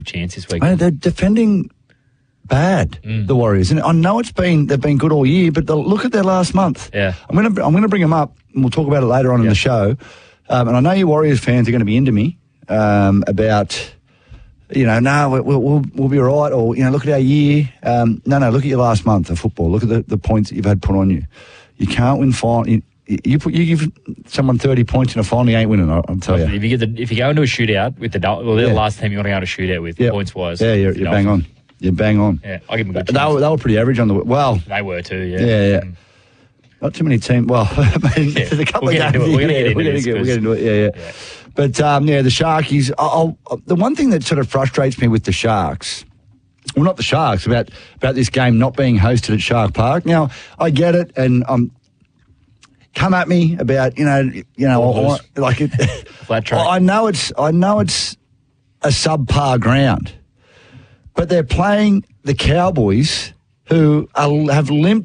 chance this week. They're defending bad, the Warriors, and I know they've been good all year, but look at their last month. Yeah, I'm gonna bring them up, and we'll talk about it later on in the show. And I know you Warriors fans are going to be into me about, we'll be all right, or look at our year. No, look at your last month of football. Look at the points that you've had put on you. You can't win final. You give someone 30 points in a final, you ain't winning. I'll tell you. If you go into a shootout with they're the last team you want to go to a shootout with points wise. Yeah, you're bang on. You're bang on. Yeah, I'll give them a good chance. They were pretty average on the... Well... They were too, Yeah. Not too many teams... Well, there's a couple of games... We're going to get into it, yeah. But, the Sharkies... the one thing that sort of frustrates me with the Sharks... Well, not the Sharks, about this game not being hosted at Shark Park. Now, I get it, and come at me about, like... Flat track. I know it's a subpar ground. But they're playing the Cowboys, who have limped